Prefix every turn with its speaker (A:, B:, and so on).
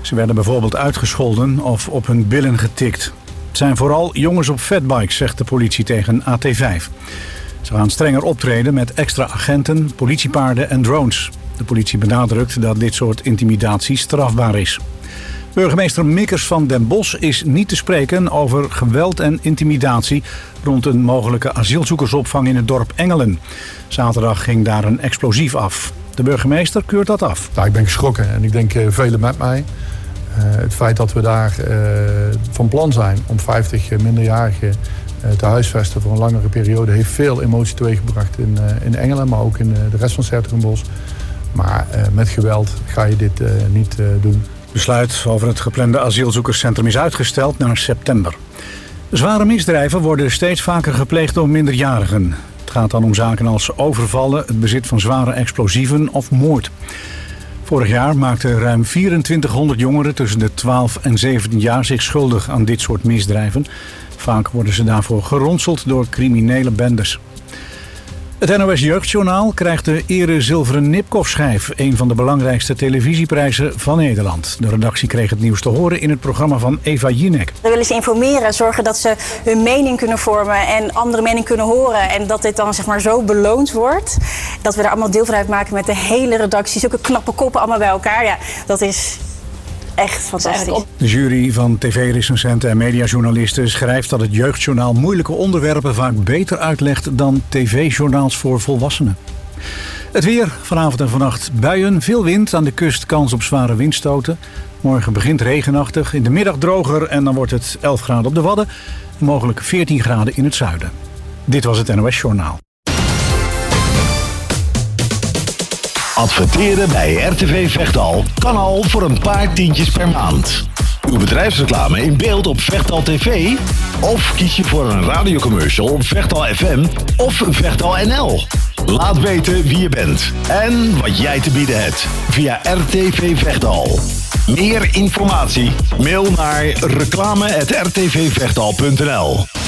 A: Ze werden bijvoorbeeld uitgescholden of op hun billen getikt. Het zijn vooral jongens op fatbikes, zegt de politie tegen AT5. Ze gaan strenger optreden met extra agenten, politiepaarden en drones. De politie benadrukt dat dit soort intimidatie strafbaar is. Burgemeester Mikkers van Den Bosch is niet te spreken over geweld en intimidatie rond een mogelijke asielzoekersopvang in het dorp Engelen. Zaterdag ging daar een explosief af. De burgemeester keurt dat af.
B: Nou, ik ben geschrokken en ik denk velen met mij. Het feit dat we daar van plan zijn om 50 minderjarigen te huisvesten voor een langere periode heeft veel emotie teweeggebracht in Engelen, maar ook in de rest van 's-Hertogenbosch. Maar met geweld ga je dit niet doen.
A: Besluit over het geplande asielzoekerscentrum is uitgesteld naar september. Zware misdrijven worden steeds vaker gepleegd door minderjarigen. Het gaat dan om zaken als overvallen, het bezit van zware explosieven of moord. Vorig jaar maakten ruim 2400 jongeren tussen de 12 en 17 jaar zich schuldig aan dit soort misdrijven. Vaak worden ze daarvoor geronseld door criminele bendes. Het NOS Jeugdjournaal krijgt de ere zilveren Nipkoff-schijf, een van de belangrijkste televisieprijzen van Nederland. De redactie kreeg het nieuws te horen in het programma van Eva Jinek.
C: We willen ze informeren, zorgen dat ze hun mening kunnen vormen en andere mening kunnen horen. En dat dit dan zeg maar zo beloond wordt. Dat we er allemaal deel van uitmaken met de hele redactie. Zulke knappe koppen allemaal bij elkaar. Ja, dat is echt fantastisch.
A: De jury van tv-recensenten en mediajournalisten schrijft dat het Jeugdjournaal moeilijke onderwerpen vaak beter uitlegt dan tv-journaals voor volwassenen. Het weer, vanavond en vannacht buien, veel wind, aan de kust kans op zware windstoten. Morgen begint regenachtig, in de middag droger en dan wordt het 11 graden op de Wadden en mogelijk 14 graden in het zuiden. Dit was het NOS Journaal.
D: Adverteren bij RTV Vechtal kan al voor een paar tientjes per maand. Uw bedrijfsreclame in beeld op Vechtal TV? Of kies je voor een radiocommercial op Vechtal FM of Vechtal NL? Laat weten wie je bent en wat jij te bieden hebt via RTV Vechtal. Meer informatie? Mail naar reclame@rtvvechtal.nl.